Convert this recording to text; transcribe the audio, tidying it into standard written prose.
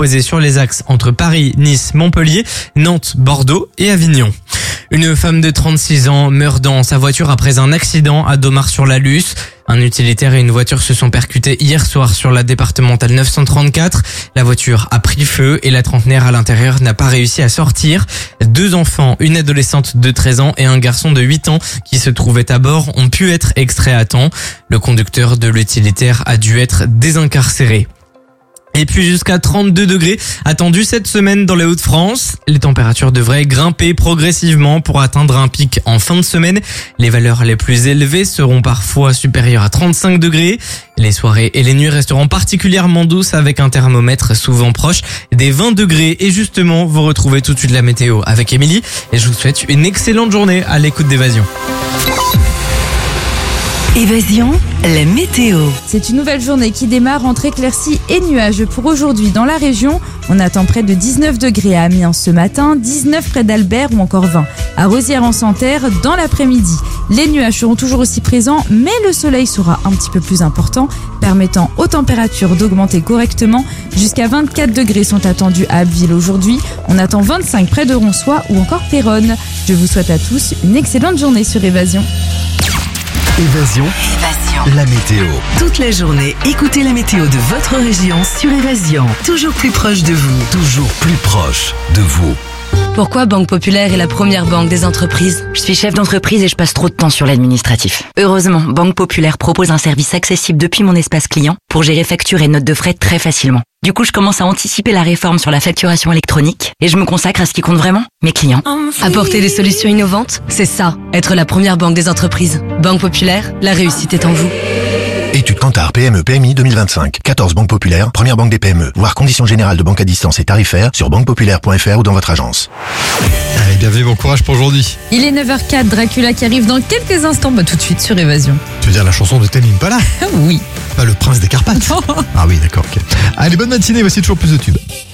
superposés sur les axes entre Paris, Nice, Montpellier, Nantes, Bordeaux et Avignon. Une femme de 36 ans meurt dans sa voiture après un accident à Domar-sur-la-Luce. Un utilitaire et une voiture se sont percutés hier soir sur la départementale 934. La voiture a pris feu et la trentenaire à l'intérieur n'a pas réussi à sortir. 2 enfants, une adolescente de 13 ans et un garçon de 8 ans qui se trouvaient à bord ont pu être extraits à temps. Le conducteur de l'utilitaire a dû être désincarcéré. Et puis jusqu'à 32 degrés attendus cette semaine dans les Hauts-de-France. Les températures devraient grimper progressivement pour atteindre un pic en fin de semaine. Les valeurs les plus élevées seront parfois supérieures à 35 degrés. Les soirées et les nuits resteront particulièrement douces avec un thermomètre souvent proche des 20 degrés. Et justement, vous retrouvez tout de suite la météo avec Émilie. Et je vous souhaite une excellente journée à l'écoute d'Évasion. Évasion, la météo. C'est une nouvelle journée qui démarre entre éclaircies et nuages. Pour aujourd'hui, dans la région, on attend près de 19 degrés à Amiens ce matin, 19 près d'Albert ou encore 20 à Rosières-en-Santerre dans l'après-midi. Les nuages seront toujours aussi présents, mais le soleil sera un petit peu plus important, permettant aux températures d'augmenter correctement. Jusqu'à 24 degrés sont attendus à Abbeville aujourd'hui. On attend 25 près de Ronsoy ou encore Péronne. Je vous souhaite à tous une excellente journée sur Évasion. Évasion, la météo. Toute la journée, écoutez la météo de votre région sur Évasion. Toujours plus proche de vous. Toujours plus proche de vous. Pourquoi Banque Populaire est la première banque des entreprises ? Je suis chef d'entreprise et je passe trop de temps sur l'administratif. Heureusement, Banque Populaire propose un service accessible depuis mon espace client pour gérer factures et notes de frais très facilement. Du coup, je commence à anticiper la réforme sur la facturation électronique et je me consacre à ce qui compte vraiment, mes clients. Apporter des solutions innovantes, c'est ça, être la première banque des entreprises. Banque Populaire, la réussite est en vous. Étude Kantar PME PMI 2025. 14 banques populaires, première banque des PME. Voir conditions générales de banque à distance et tarifaires sur banquepopulaire.fr ou dans votre agence. Allez, bienvenue, bon courage pour aujourd'hui. Il est 9h04, Dracula qui arrive dans quelques instants, tout de suite sur Évasion. Tu veux dire la chanson de Tame Impala ? Oui. Pas le prince des Carpates. Ah oui, d'accord, ok. Allez, bonne matinée, voici toujours plus de tubes.